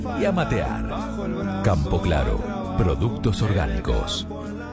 y a matear. Campo Claro, productos orgánicos.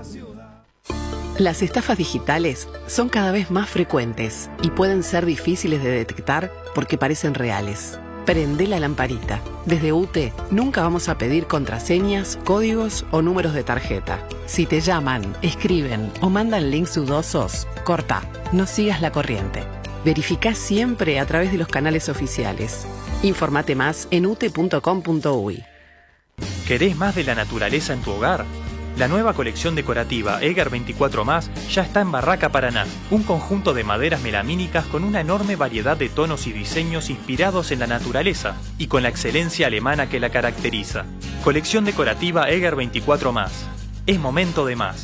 Las estafas digitales son cada vez más frecuentes y pueden ser difíciles de detectar porque parecen reales. Prende la lamparita. Desde UTE nunca vamos a pedir contraseñas, códigos o números de tarjeta. Si te llaman, escriben o mandan links dudosos, corta. No sigas la corriente. Verificá siempre a través de los canales oficiales. Infórmate más en ute.com.uy. ¿Querés más de la naturaleza en tu hogar? La nueva colección decorativa Eger 24+, ya está en Barraca Paraná, un conjunto de maderas melamínicas con una enorme variedad de tonos y diseños inspirados en la naturaleza y con la excelencia alemana que la caracteriza. Colección decorativa Eger 24+. Es momento de más.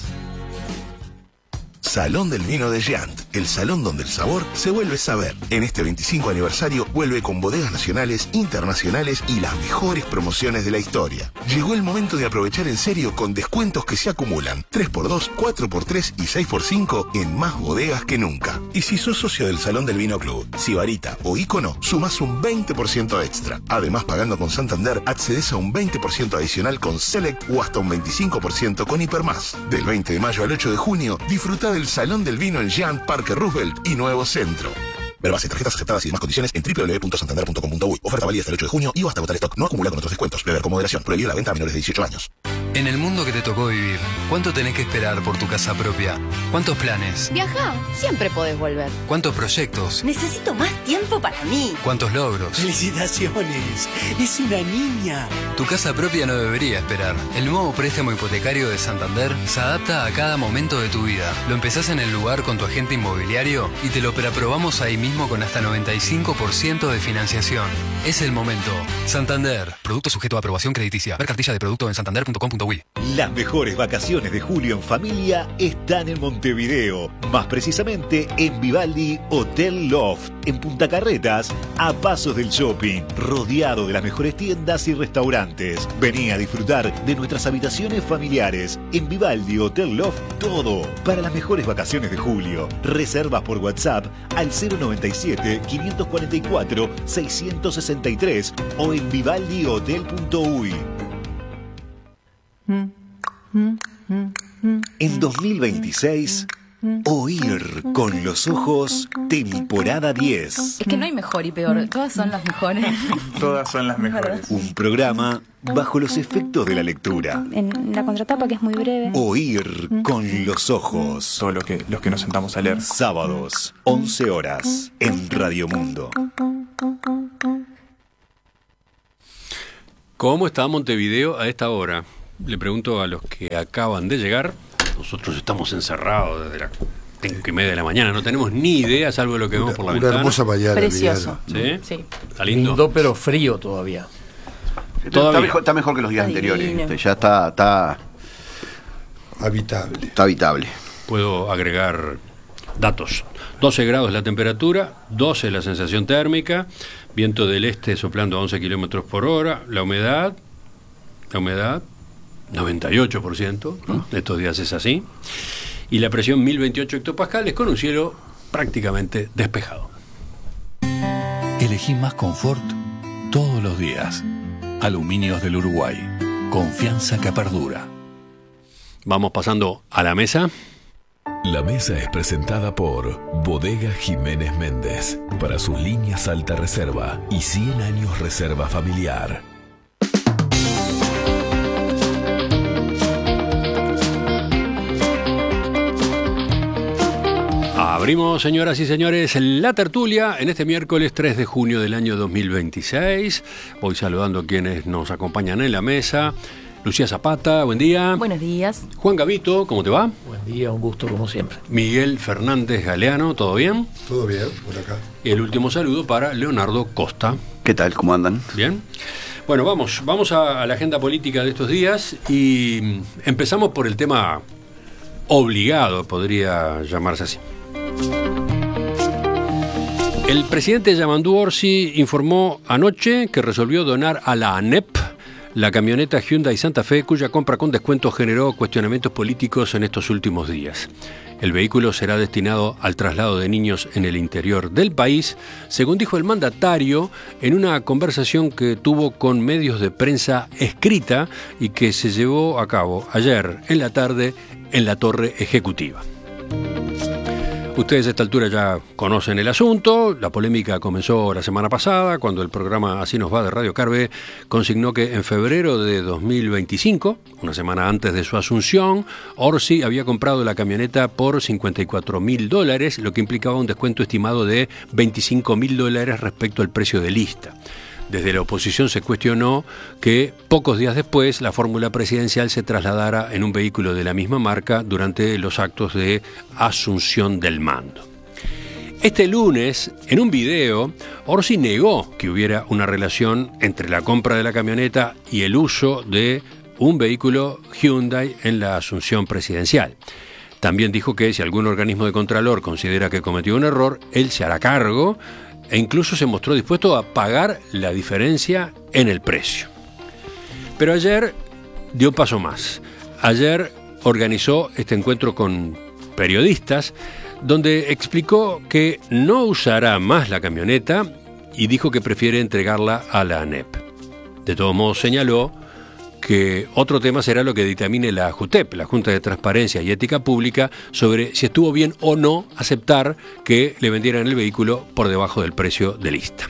Salón del Vino de Giant, el salón donde el sabor se vuelve saber. En este 25 aniversario vuelve con bodegas nacionales, internacionales y las mejores promociones de la historia. Llegó el momento de aprovechar en serio con descuentos que se acumulan. 3x2, 4x3 y 6x5 en más bodegas que nunca. Y si sos socio del Salón del Vino Club, Sibarita o Ícono, sumás un 20% extra. Además, pagando con Santander, accedes a un 20% adicional con Select o hasta un 25% con Hipermás. Del 20 de mayo al 8 de junio, disfruta del Salón del Vino en Giant Parque Roosevelt y Nuevo Centro. Ver bases, tarjetas aceptadas y demás condiciones en www.santander.com.uy. Oferta válida hasta el 8 de junio y o hasta agotar stock. No acumula con otros descuentos. Beber con moderación. Prohibida la venta a menores de 18 años. En el mundo que te tocó vivir, ¿cuánto tenés que esperar por tu casa propia? ¿Cuántos planes? Viajá, siempre podés volver. ¿Cuántos proyectos? Necesito más tiempo para mí. ¿Cuántos logros? ¡Felicitaciones! ¡Es una niña! Tu casa propia no debería esperar. El nuevo préstamo hipotecario de Santander se adapta a cada momento de tu vida. Lo empezás en el lugar con tu agente inmobiliario y te lo preaprobamos ahí mismo con hasta 95% de financiación. Es el momento. Santander. Producto sujeto a aprobación crediticia. Ver cartilla de producto en santander.com.uy. Las mejores vacaciones de julio en familia están en Montevideo. Más precisamente en Vivaldi Hotel Loft. En Punta Carretas, a pasos del shopping. Rodeado de las mejores tiendas y restaurantes. Vení a disfrutar de nuestras habitaciones familiares. En Vivaldi Hotel Loft, todo. Para las mejores vacaciones de julio. Reservas por WhatsApp al 097-544-663 o en vivaldihotel.uy. En 2026, Oír con los ojos, temporada 10. Es que no hay mejor y peor, todas son las mejores. Todas son las mejores. Un programa bajo los efectos de la lectura. En la contratapa, que es muy breve. Oír con los ojos. Todo los que nos sentamos a leer. Sábados, 11 horas, en Radio Mundo. ¿Cómo está Montevideo a esta hora? Le pregunto a los que acaban de llegar. Nosotros estamos encerrados desde las 5:30 de la mañana. No tenemos ni idea, salvo lo que vemos por la ventana. Una hermosa mañana. Precioso. ¿Sí? Sí. Está lindo. Lindo, pero frío todavía. Está mejor que los días anteriores. Ya está habitable. Está habitable. Puedo agregar datos. 12 grados la temperatura, 12 la sensación térmica, viento del este soplando a 11 kilómetros por hora, la humedad 98%, ¿no? Estos días es así, y la presión 1028 hectopascales con un cielo prácticamente despejado. Elegí más confort todos los días. Aluminios del Uruguay. Confianza que perdura. Vamos pasando a la mesa. La mesa es presentada por Bodega Jiménez Méndez, para sus líneas alta reserva y 100 años reserva familiar. Abrimos, señoras y señores, la tertulia en este miércoles 3 de junio del año 2026. Voy saludando a quienes nos acompañan en la mesa. Lucía Zapata, buen día. Buenos días. Juan Gavito, ¿cómo te va? Buen día, un gusto como siempre. Miguel Fernández Galeano, ¿todo bien? Todo bien, por acá. Y el último saludo para Leonardo Costa. ¿Qué tal? ¿Cómo andan? Bien. Bueno, vamos a la agenda política de estos días y empezamos por el tema obligado, podría llamarse así. El presidente Yamandu Orsi informó anoche que resolvió donar a la ANEP la camioneta Hyundai Santa Fe, cuya compra con descuento generó cuestionamientos políticos en estos últimos días. El vehículo será destinado al traslado de niños en el interior del país, según dijo el mandatario en una conversación que tuvo con medios de prensa escrita y que se llevó a cabo ayer en la tarde en la Torre Ejecutiva. Ustedes a esta altura ya conocen el asunto. La polémica comenzó la semana pasada cuando el programa Así nos va de Radio Carve consignó que en febrero de 2025, una semana antes de su asunción, Orsi había comprado la camioneta por $54.000, lo que implicaba un descuento estimado de $25.000 respecto al precio de lista. Desde la oposición se cuestionó que pocos días después la fórmula presidencial se trasladara en un vehículo de la misma marca durante los actos de asunción del mando. Este lunes, en un video, Orsi negó que hubiera una relación entre la compra de la camioneta y el uso de un vehículo Hyundai en la asunción presidencial. También dijo que si algún organismo de contralor considera que cometió un error, él se hará cargo e incluso se mostró dispuesto a pagar la diferencia en el precio. Pero ayer dio un paso más. Ayer organizó este encuentro con periodistas donde explicó que no usará más la camioneta y dijo que prefiere entregarla a la ANEP. De todos modos señaló que otro tema será lo que dictamine la JUTEP, la Junta de Transparencia y Ética Pública, sobre si estuvo bien o no aceptar que le vendieran el vehículo por debajo del precio de lista.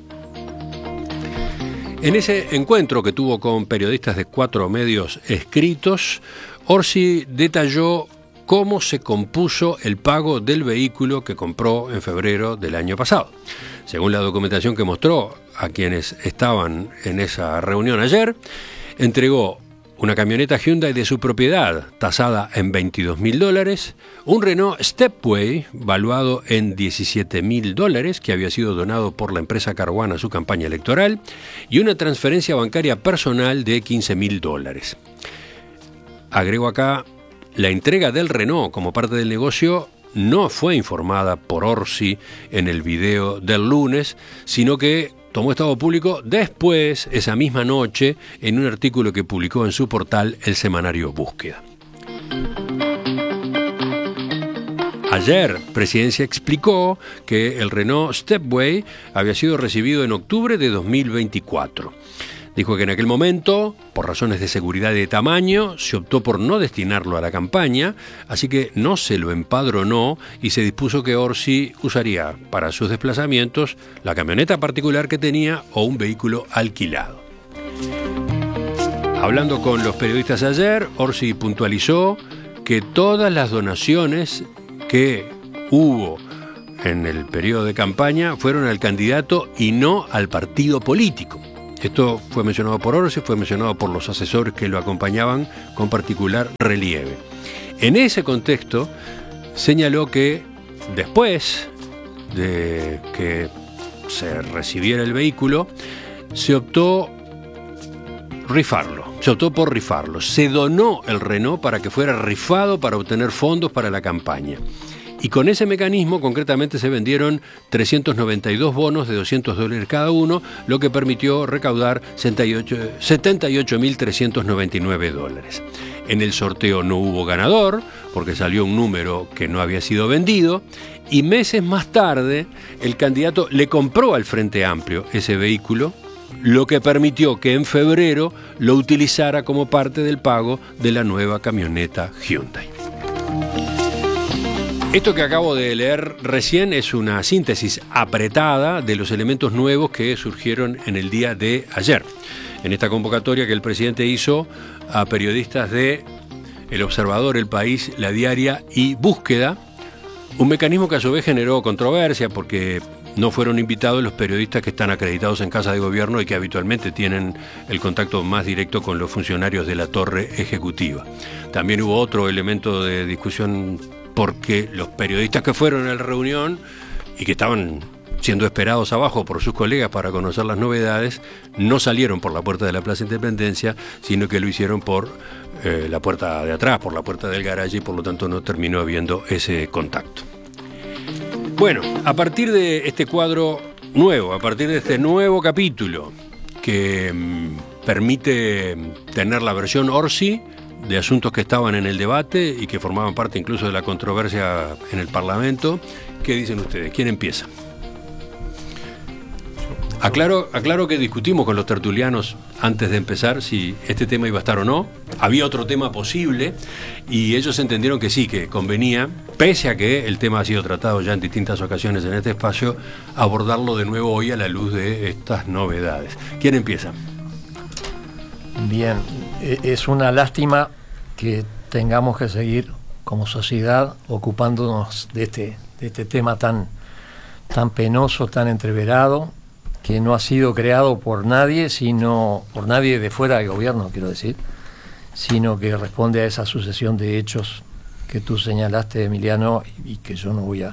En ese encuentro que tuvo con periodistas de 4 medios escritos, Orsi detalló cómo se compuso el pago del vehículo que compró en febrero del año pasado. Según la documentación que mostró a quienes estaban en esa reunión ayer, entregó una camioneta Hyundai de su propiedad, tasada en $22.000, un Renault Stepway, valuado en $17.000, que había sido donado por la empresa Caruana a su campaña electoral, y una transferencia bancaria personal de $15.000. Agrego acá, la entrega del Renault como parte del negocio no fue informada por Orsi en el video del lunes, sino que tomó estado público después, esa misma noche, en un artículo que publicó en su portal el semanario Búsqueda. Ayer, Presidencia explicó que el Renault Stepway había sido recibido en octubre de 2024. Dijo que en aquel momento, por razones de seguridad y de tamaño, se optó por no destinarlo a la campaña, así que no se lo empadronó y se dispuso que Orsi usaría para sus desplazamientos la camioneta particular que tenía o un vehículo alquilado. Hablando con los periodistas ayer, Orsi puntualizó que todas las donaciones que hubo en el periodo de campaña fueron al candidato y no al partido político. Esto fue mencionado por Orsi, fue mencionado por los asesores que lo acompañaban con particular relieve. En ese contexto, señaló que después de que se recibiera el vehículo, se optó por rifarlo. Se donó el Renault para que fuera rifado para obtener fondos para la campaña. Y con ese mecanismo, concretamente, se vendieron 392 bonos de $200 cada uno, lo que permitió recaudar $78.399. En el sorteo no hubo ganador, porque salió un número que no había sido vendido, y meses más tarde, el candidato le compró al Frente Amplio ese vehículo, lo que permitió que en febrero lo utilizara como parte del pago de la nueva camioneta Hyundai. Esto que acabo de leer recién es una síntesis apretada de los elementos nuevos que surgieron en el día de ayer, en esta convocatoria que el presidente hizo a periodistas de El Observador, El País, La Diaria y Búsqueda, un mecanismo que a su vez generó controversia porque no fueron invitados los periodistas que están acreditados en Casa de Gobierno y que habitualmente tienen el contacto más directo con los funcionarios de la Torre Ejecutiva. También hubo otro elemento de discusión porque los periodistas que fueron a la reunión y que estaban siendo esperados abajo por sus colegas para conocer las novedades, no salieron por la puerta de la Plaza Independencia, sino que lo hicieron por la puerta de atrás, por la puerta del garaje, y por lo tanto no terminó habiendo ese contacto. Bueno, a partir de este cuadro nuevo, a partir de este nuevo capítulo que permite tener la versión Orsi de asuntos que estaban en el debate y que formaban parte incluso de la controversia en el Parlamento. ¿Qué dicen ustedes? ¿Quién empieza? Aclaro que discutimos con los tertulianos antes de empezar si este tema iba a estar o no. Había otro tema posible y ellos entendieron que sí, que convenía, pese a que el tema ha sido tratado ya en distintas ocasiones en este espacio, abordarlo de nuevo hoy a la luz de estas novedades. ¿Quién empieza? Bien, es una lástima que tengamos que seguir como sociedad ocupándonos de este tema tan penoso, tan entreverado, que no ha sido creado por nadie, sino por nadie de fuera del gobierno, quiero decir, sino que responde a esa sucesión de hechos que tú señalaste, Emiliano, y que yo no voy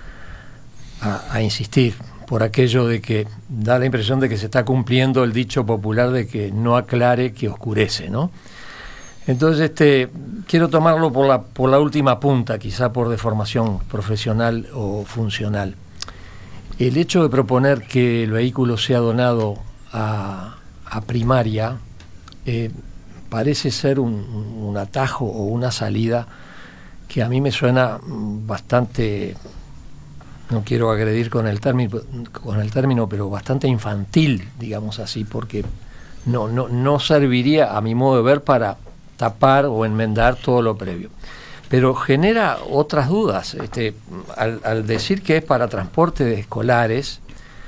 a insistir, por aquello de que da la impresión de que se está cumpliendo el dicho popular de que no aclare que oscurece, ¿no? Entonces, quiero tomarlo por la última punta, quizá por deformación profesional o funcional. El hecho de proponer que el vehículo sea donado a primaria parece ser un atajo o una salida que a mí me suena bastante, no quiero agredir con el término, pero bastante infantil, digamos así, porque no serviría, a mi modo de ver, para tapar o enmendar todo lo previo. Pero genera otras dudas. Al decir que es para transporte de escolares,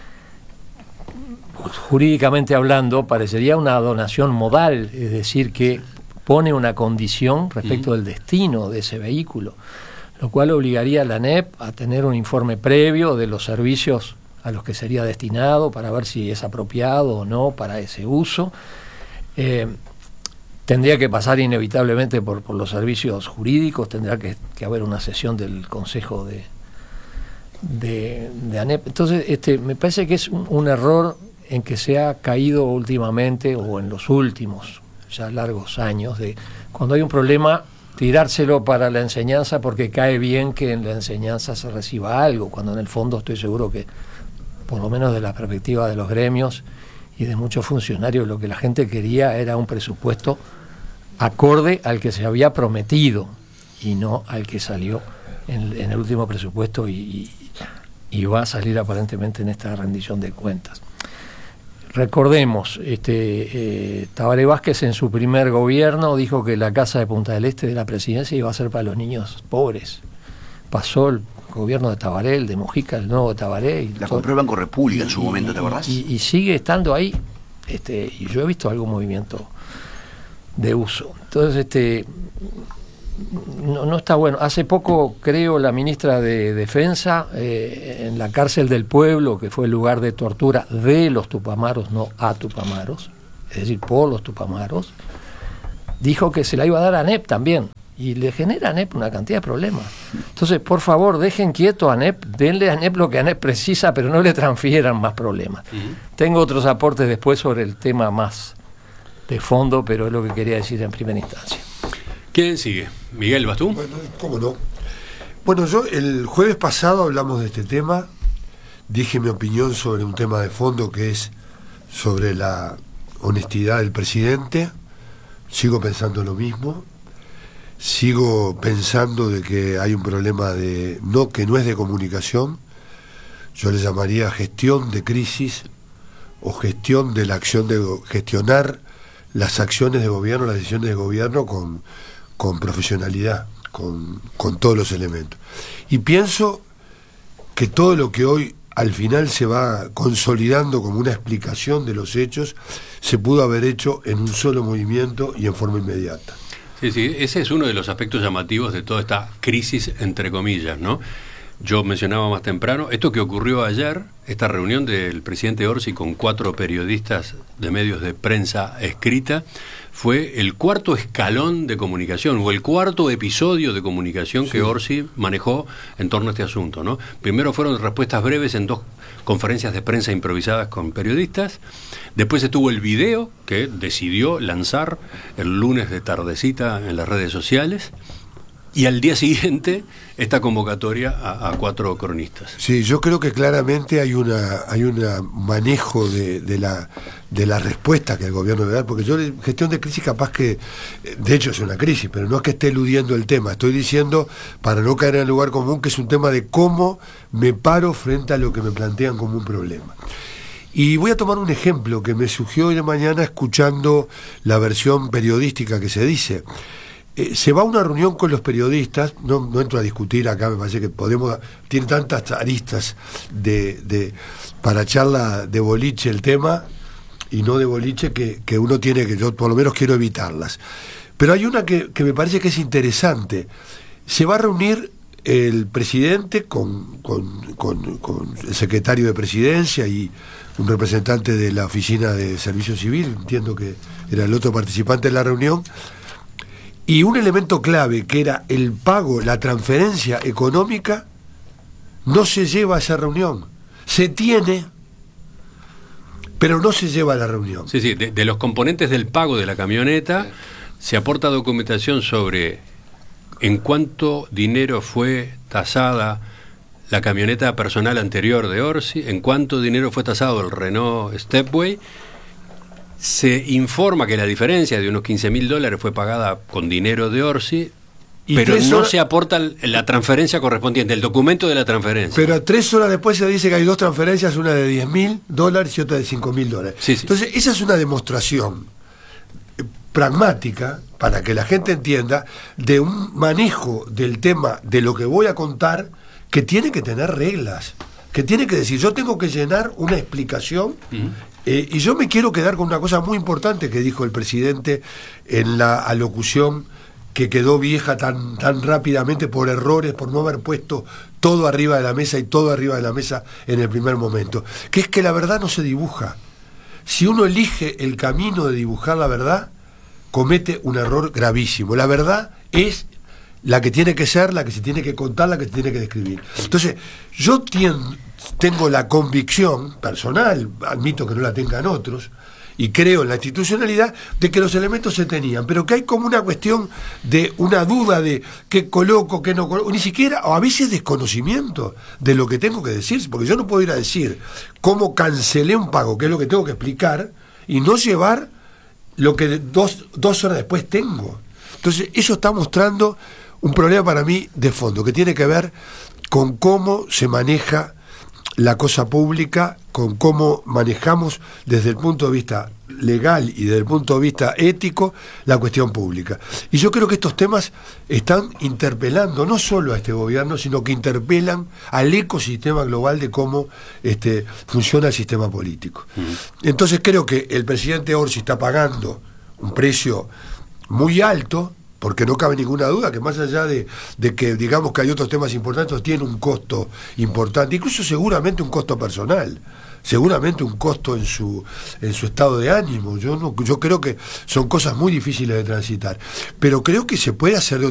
jurídicamente hablando, parecería una donación modal, es decir, que pone una condición respecto del destino de ese vehículo, lo cual obligaría a la ANEP a tener un informe previo de los servicios a los que sería destinado para ver si es apropiado o no para ese uso. Tendría que pasar inevitablemente por los servicios jurídicos, tendrá que haber una sesión del Consejo de ANEP. Entonces, me parece que es un error en que se ha caído últimamente, o en los últimos ya largos años, de cuando hay un problema, tirárselo para la enseñanza porque cae bien que en la enseñanza se reciba algo, cuando en el fondo estoy seguro que, por lo menos de la perspectiva de los gremios y de muchos funcionarios, lo que la gente quería era un presupuesto acorde al que se había prometido y no al que salió en el último presupuesto y va a salir aparentemente en esta rendición de cuentas. Recordemos, Tabaré Vázquez en su primer gobierno dijo que la casa de Punta del Este de la presidencia iba a ser para los niños pobres. Pasó el gobierno de Tabaré, el de Mujica, el nuevo de Tabaré. La compró el Banco República en su momento, ¿te acordás? Y sigue estando ahí. Y yo he visto algún movimiento de uso. Entonces, no está bueno. Hace poco, creo, la ministra de Defensa, en la cárcel del pueblo, que fue el lugar de tortura de los tupamaros, no a tupamaros, es decir, por los tupamaros, dijo que se la iba a dar a ANEP también. Y le genera a ANEP una cantidad de problemas. Entonces, por favor, dejen quieto a ANEP, denle a ANEP lo que ANEP precisa, pero no le transfieran más problemas. Tengo otros aportes después sobre el tema más de fondo, pero es lo que quería decir en primera instancia. ¿Quién sigue? Miguel, ¿vas tú? Bueno, ¿cómo no? Bueno, yo el jueves pasado hablamos de este tema, dije mi opinión sobre un tema de fondo que es sobre la honestidad del presidente. Sigo pensando lo mismo. Sigo pensando de que hay un problema que no es de comunicación. Yo le llamaría gestión de crisis o gestión de la acción de gestionar las acciones de gobierno, las decisiones de gobierno con profesionalidad, con todos los elementos. Y pienso que todo lo que hoy al final se va consolidando como una explicación de los hechos se pudo haber hecho en un solo movimiento y en forma inmediata. Sí, ese es uno de los aspectos llamativos de toda esta crisis, entre comillas, ¿no? Yo mencionaba más temprano, esto que ocurrió ayer, esta reunión del presidente Orsi con 4 periodistas de medios de prensa escrita, fue el cuarto escalón de comunicación, o el cuarto episodio de comunicación que Orsi manejó en torno a este asunto, ¿no? Primero fueron respuestas breves en 2 conferencias de prensa improvisadas con periodistas, después estuvo el video que decidió lanzar el lunes de tardecita en las redes sociales, Y al día siguiente, esta convocatoria a 4 cronistas. Sí, yo creo que claramente hay un manejo de la respuesta que el gobierno debe dar, porque yo en gestión de crisis capaz que, de hecho es una crisis, pero no es que esté eludiendo el tema, estoy diciendo, para no caer en el lugar común, que es un tema de cómo me paro frente a lo que me plantean como un problema. Y voy a tomar un ejemplo que me surgió hoy de mañana escuchando la versión periodística que se dice. Se va a una reunión con los periodistas, no entro a discutir acá, me parece que tiene tantas aristas para charla de boliche el tema, y no de boliche, que uno tiene que, yo por lo menos quiero evitarlas. Pero hay una que me parece que es interesante. Se va a reunir el presidente con el secretario de Presidencia y un representante de la Oficina de Servicio Civil, entiendo que era el otro participante de la reunión. Y un elemento clave, que era el pago, la transferencia económica, no se lleva a esa reunión. Se tiene, pero no se lleva a la reunión. Sí, de los componentes del pago de la camioneta, se aporta documentación sobre en cuánto dinero fue tasada la camioneta personal anterior de Orsi, en cuánto dinero fue tasado el Renault Stepway. Se informa que la diferencia de unos $15.000 fue pagada con dinero de Orsi, pero no se aporta la transferencia correspondiente, el documento de la transferencia. Pero 3 horas después se dice que hay 2 transferencias, una de $10.000 y otra de $5.000. Sí. Entonces, esa es una demostración pragmática, para que la gente entienda, de un manejo del tema de lo que voy a contar, que tiene que tener reglas, que tiene que decir, yo tengo que llenar una explicación. Y yo me quiero quedar con una cosa muy importante que dijo el presidente en la alocución, que quedó vieja tan rápidamente por errores, por no haber puesto todo arriba de la mesa y todo arriba de la mesa en el primer momento, que es que la verdad no se dibuja. Si uno elige el camino de dibujar la verdad, comete un error gravísimo. La verdad es la que tiene que ser, la que se tiene que contar, la que se tiene que describir. Entonces, yo tengo la convicción personal, admito que no la tengan otros, y creo en la institucionalidad, de que los elementos se tenían, pero que hay como una cuestión de una duda de qué coloco, qué no coloco, ni siquiera, o a veces desconocimiento de lo que tengo que decir, porque yo no puedo ir a decir cómo cancelé un pago, que es lo que tengo que explicar, y no llevar lo que dos horas después tengo. Entonces, eso está mostrando un problema para mí de fondo, que tiene que ver con cómo se maneja la cosa pública, con cómo manejamos desde el punto de vista legal y desde el punto de vista ético la cuestión pública. Y yo creo que estos temas están interpelando no solo a este gobierno, sino que interpelan al ecosistema global de cómo funciona el sistema político. Entonces creo que el presidente Orsi está pagando un precio muy alto, porque no cabe ninguna duda que más allá de que digamos que hay otros temas importantes, tiene un costo importante, incluso seguramente un costo personal, seguramente un costo en su estado de ánimo. Yo creo que son cosas muy difíciles de transitar, pero creo que se puede hacer de